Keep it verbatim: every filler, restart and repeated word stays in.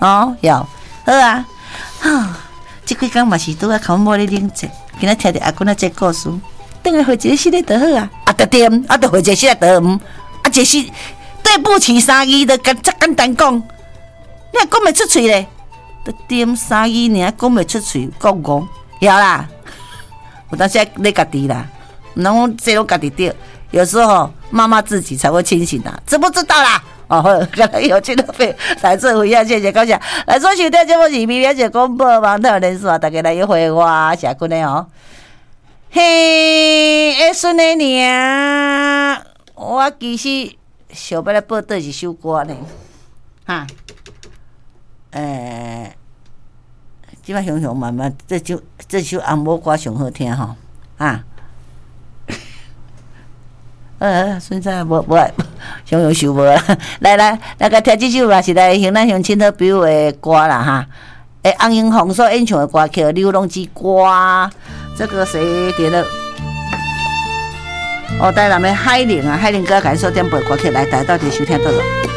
吼，有好啊，哈，这几天嘛是拄啊，看某咧冷静，今仔听着阿公仔这故事，等下回一个新的就好啊，啊，得点，啊，得回一个新的就唔，啊，就是对不起三字，就简简单讲，你也讲袂出嘴咧，得点三字尔讲袂出嘴，讲讲，有啦，有当时你家己啦，唔通这拢家己对，有时候妈妈自己才会清醒啦，知不知道啦？哦，可能有这个费来做回应，谢谢高翔。来所收听节目是咪咪姐广播网台连线，大家来约会我下君的哦。嘿，会顺的呢，我其实想要来报倒一首歌呢，哈，诶、欸，即摆想想慢慢，这首这首红毛歌上好听吼，啊。呃，现在无无，想想想无啦。来来，来个听这首嘛是来向咱乡亲好朋友的歌啦哈。诶，红英红所演唱的歌叫《流浪之歌》，这个谁点的？哦，台南的海玲啊，海玲哥感受点播歌曲来，大家到底收听到了。